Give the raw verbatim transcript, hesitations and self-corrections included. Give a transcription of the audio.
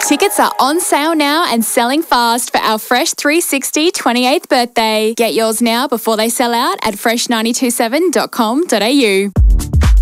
Tickets are on sale now and selling fast for our Fresh three sixty twenty-eighth birthday. Get yours now before they sell out at fresh nine two seven dot com dot a u.